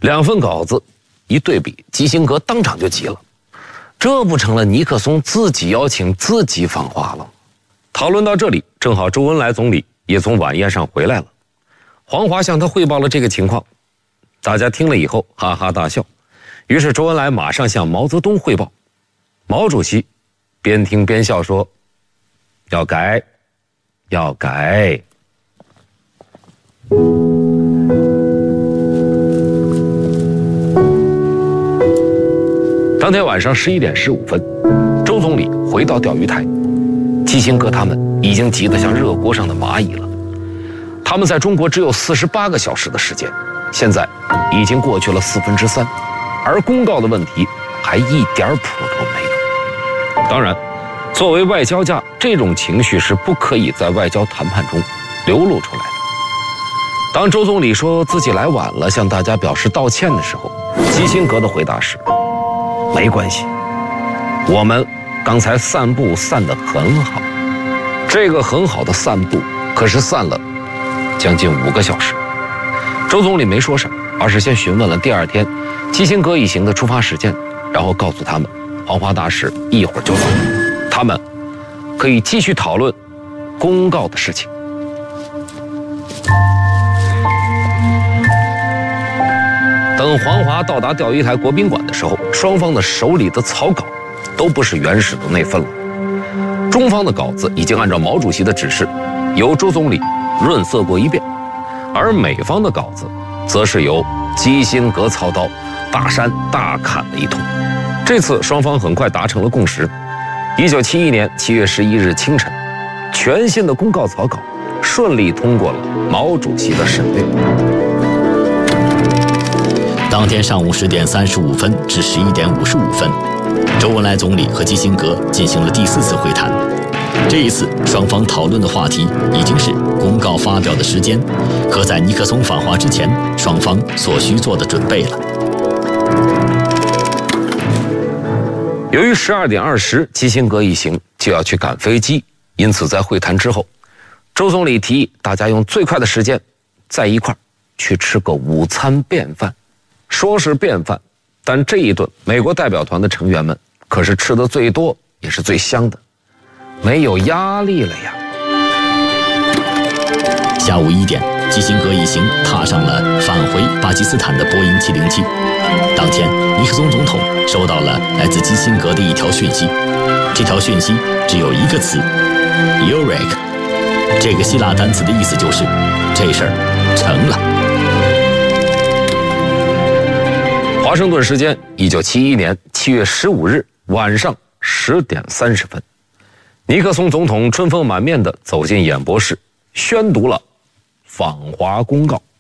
两份稿子一对比，基辛格当场就急了，这不成了尼克松自己邀请自己访华了。讨论到这里，正好周恩来总理也从晚宴上回来了，黄华向他汇报了这个情况，大家听了以后哈哈大笑。于是周恩来马上向毛泽东汇报，毛主席边听边笑说：“要改，要改。”当天晚上11点15分，周总理回到钓鱼台，基辛格他们已经急得像热锅上的蚂蚁了。他们在中国只有48个小时的时间，现在已经过去了3/4，而公告的问题还一点谱都没有。当然，作为外交家，这种情绪是不可以在外交谈判中流露出来的。当周总理说自己来晚了，向大家表示道歉的时候，基辛格的回答是：没关系，我们刚才散步散得很好。这个很好的散步可是散了将近5个小时。周总理没说啥，而是先询问了第二天基辛格一行的出发时间，然后告诉他们黄华大使一会儿就到，他们可以继续讨论公告的事情。等黄华到达钓鱼台国宾馆的时候，双方的手里的草稿都不是原始的那份了。中方的稿子已经按照毛主席的指示，由周总理润色过一遍，而美方的稿子则是由基辛格操刀，大删大砍了一通。这次双方很快达成了共识。1971年7月11日清晨，全新的公告草稿顺利通过了毛主席的审阅。 当天上午10点35分至11点55分，周恩来总理和基辛格进行了第4次会谈。这一次，双方讨论的话题已经是公告发表的时间和在尼克松访华之前双方所需做的准备了。 由于12点20基辛格一行就要去赶飞机，因此在会谈之后，周总理提议大家用最快的时间在一块儿去吃个午餐便饭。说是便饭，但这一顿美国代表团的成员们可是吃得最多也是最香的，没有压力了呀。 下午1点，基辛格一行踏上了返回巴基斯坦的波音707。当天，尼克松总统收到了来自基辛格的一条讯息，这条讯息只有一个词 Eureka， 这个希腊单词的意思就是这事儿成了。华盛顿时间1971年7月15日晚上10点30分，尼克松总统春风满面地走进演播室，宣读了访华公告。